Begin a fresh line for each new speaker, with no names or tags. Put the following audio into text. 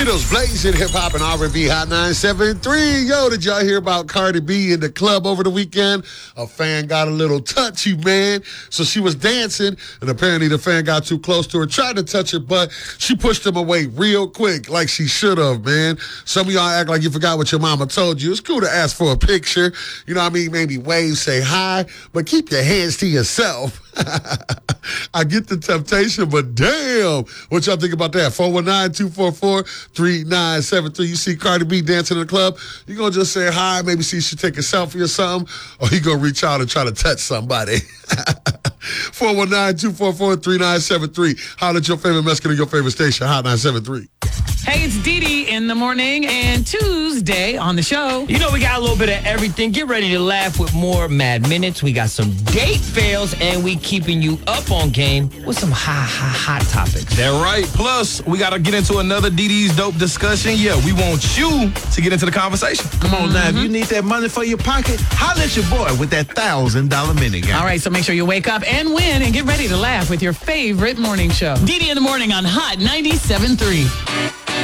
Doritos blazing hip-hop and R&B Hot 973. Yo, did y'all hear about Cardi B in the club over the weekend? A fan got a little touchy, man. So she was dancing, and apparently the fan got too close to her, tried to touch her butt. She pushed him away real quick, like she should have, man. Some of y'all act like you forgot what your mama told you. It's cool to ask for a picture. You know what I mean? Maybe wave, say hi, but keep your hands to yourself. I get the temptation, but damn, what y'all think about that? 419-244-3973. You see Cardi B dancing in the club, you gonna just say hi, maybe see if she take a selfie or something, or you gonna reach out and try to touch somebody. 419-244-3973. Holler at your favorite Mexican and your favorite station, Hot 973.
Hey, it's Dee Dee in the morning and Tuesday on the show.
You know, we got a little bit of everything. Get ready to laugh with more Mad Minutes. We got some date fails, and we keeping you up on game with some hot topics.
That right. Plus, we got to get into another Dee Dee's dope discussion. Yeah, we want you to get into the conversation.
Come on now, if you need that money for your pocket, holler at your boy with that $1,000 minute game.
All right, so make sure you wake up and win and get ready to laugh with your favorite morning show. Dee Dee in the morning on Hot 97.3.